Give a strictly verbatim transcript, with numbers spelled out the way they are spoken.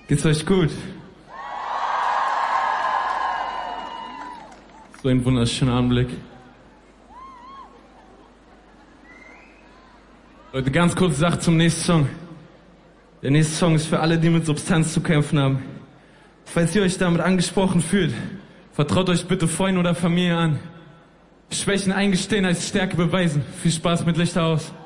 Geht's euch gut? So ein wunderschöner Anblick. Leute, ganz kurze Sache zum nächsten Song. Der nächste Song ist für alle, die mit Substanz zu kämpfen haben. Falls ihr euch damit angesprochen fühlt, vertraut euch bitte Freunden oder Familie an. Schwächen eingestehen heißt Stärke beweisen. Viel Spaß mit Lichter aus.